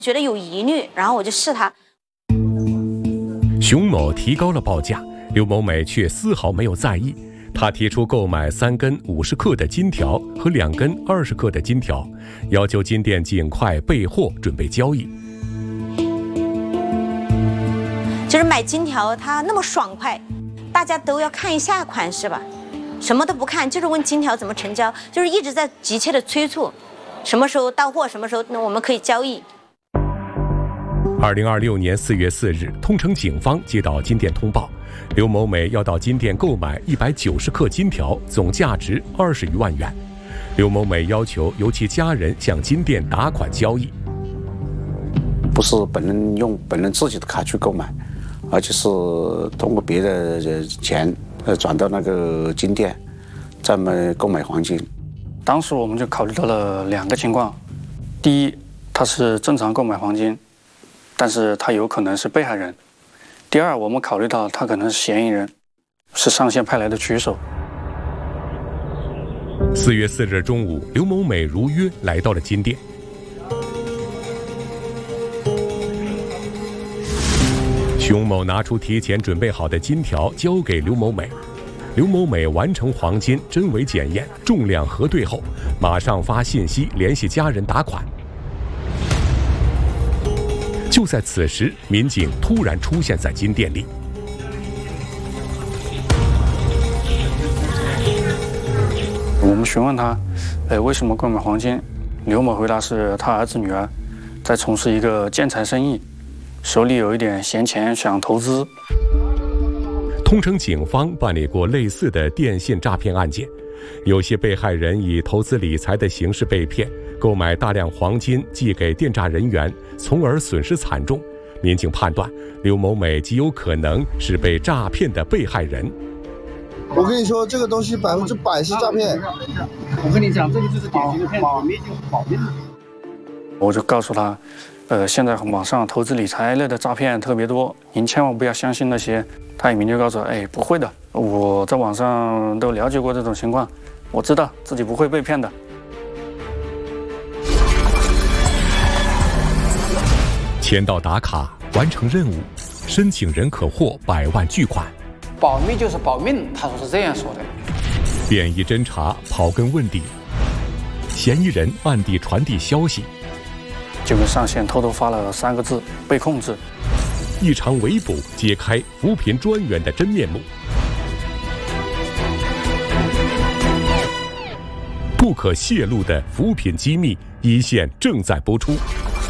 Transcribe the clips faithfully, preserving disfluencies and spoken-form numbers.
觉得有疑虑，然后我就试他。 熊某提高了报价，刘某美却丝毫没有在意。他提出购买三根五十克的金条和两根二十克的金条，要求金店尽快备货，准备交易。 就是买金条，它那么爽快，大家都要看一下款式吧，什么都不看，就是问金条怎么成交，就是一直在急切的催促，什么时候到货，什么时候我们可以交易。 二零二六年四月四日，通城警方接到金店通报，刘某美要到金店购买一百九十克金条，总价值二十余万元。刘某美要求由其家人向金店打款交易， 不是本人用本人自己的卡去购买，而且是通过别的钱呃转到那个金店，再买购买黄金。 当时我们就考虑到了两个情况：第一，他是正常购买黄金，但是他有可能是被害人；第二，我们考虑到他可能是嫌疑人，是上线派来的狙手。 四月四日中午，刘某美如约来到了金店。熊某拿出提前准备好的金条交给刘某美，刘某美完成黄金真伪检验、重量核对后，马上发信息联系家人打款。就在此时，民警突然出现在金店里。 我们询问他，呃，为什么购买黄金？刘某回答是他儿子女儿在从事一个建材生意，手里有一点闲钱想投资。 通城警方办理过类似的电信诈骗案件，有些被害人以投资理财的形式被骗，购买大量黄金寄给电诈人员，从而损失惨重。民警判断，刘某美极有可能是被诈骗的被害人。 我跟你说，这个东西百分之百是诈骗。 我跟你讲，这个就是典型的骗子，保密就是保密。 我就告诉他，呃，现在网上投资理财类的诈骗特别多，您千万不要相信那些。他也明确告诉我，哎，不会的，我在网上都了解过这种情况，我知道自己不会被骗的。 签到打卡，完成任务，申请人可获百万巨款。 保密就是保命，他说是这样说的。 便衣侦查，刨根问底，嫌疑人暗地传递消息， 就跟上线偷偷发了三个字：被控制。 一场围捕揭开扶贫专员的真面目。不可泄露的扶贫机密，一线正在播出。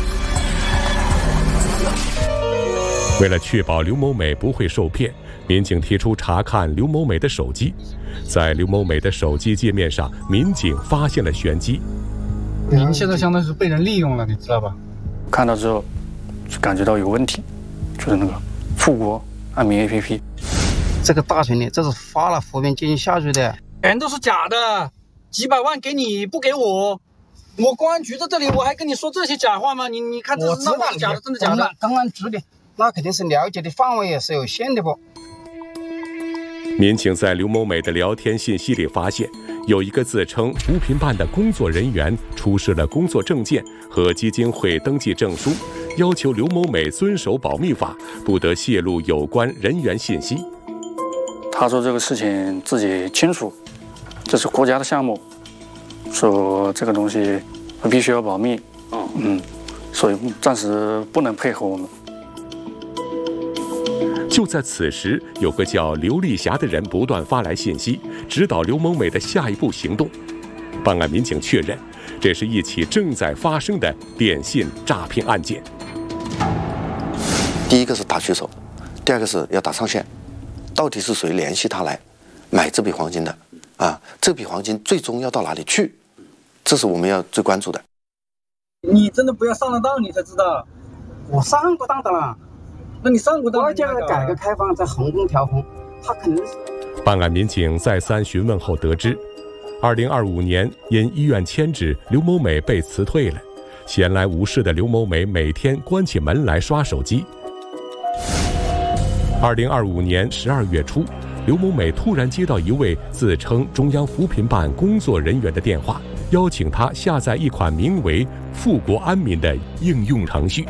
为了确保刘某美不会受骗，民警提出查看刘某美的手机。在刘某美的手机界面上，民警发现了玄机。 您现在相当于是被人利用了，你知道吧？ 看到之后，就感觉到有问题，就是那个富国安民 A P P， 这个大群里这是发了扶贫基金下去的，全都是假的，几百万给你不给我。我公安局在这里，我还跟你说这些假话吗？你你看这是那么假的，真的假的？公安局的。那肯定是了解的范围也是有限的不？ 民警在刘某美的聊天信息里发现，有一个自称扶贫办的工作人员出示了工作证件和基金会登记证书，要求刘某美遵守保密法，不得泄露有关人员信息。 他说这个事情自己清楚，这是国家的项目，说这个东西必须要保密，嗯，所以暂时不能配合我们。 就在此时，有个叫刘丽霞的人不断发来信息，指导刘某美的下一步行动。办案民警确认，这是一起正在发生的电信诈骗案件。 第一个是打狙手，第二个是要打上线。到底是谁联系他来买这笔黄金的？啊，这笔黄金最终要到哪里去？这是我们要最关注的。 你真的不要上了当，你才知道。我上过当的啦。那你上过当？国家的改革开放在衡工调衡，他肯定是。 办案民警再三询问后得知，二零二五年因医院迁址，刘某美被辞退了。闲来无事的刘某美每天关起门来刷手机。二零二五年十二月初，刘某美突然接到一位自称中央扶贫办工作人员的电话，邀请她下载一款名为《 富国安民的应用程序。